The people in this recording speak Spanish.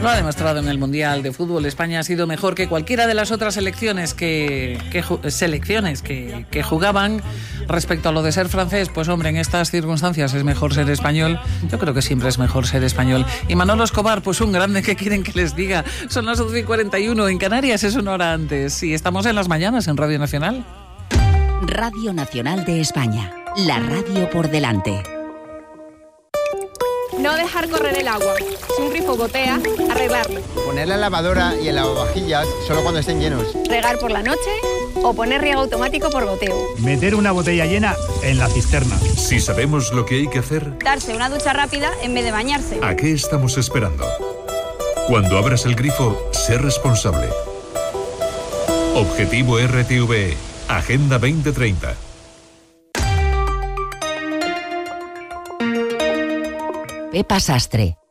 Lo ha demostrado en el Mundial de Fútbol. España ha sido mejor que cualquiera de las otras selecciones que jugaban. Respecto a lo de ser francés, pues hombre, en estas circunstancias es mejor ser español. Yo creo que siempre es mejor ser español. Y Manolo Escobar, pues un grande, ¿qué quieren que les diga? Son las 12:41, en Canarias es una hora antes. Y estamos en las mañanas en Radio Nacional. Radio Nacional de España, la radio por delante. No dejar correr el agua. Si un grifo gotea, arreglarlo. Poner la lavadora y el lavavajillas solo cuando estén llenos. Regar por la noche o poner riego automático por goteo. Meter una botella llena en la cisterna. Si sabemos lo que hay que hacer, Darse una ducha rápida en vez de bañarse. ¿a qué estamos esperando? Cuando abras el grifo, sé responsable. Objetivo RTVE, Agenda 2030. Pepa Sastre,